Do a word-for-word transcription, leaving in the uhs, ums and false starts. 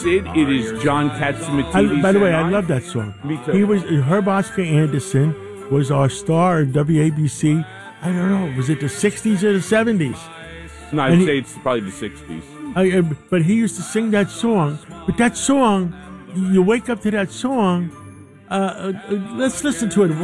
Sid, it is John Catsimatidis. I, by the way, and I love that song. Me too. He was Herb Oscar Anderson was our star of W A B C. I don't know, was it the sixties or the seventies? No, I'd And he- say it's probably the sixties. I, uh, but he used to sing that song. But that song, you wake up to that song. Uh, uh, uh, let's listen to it.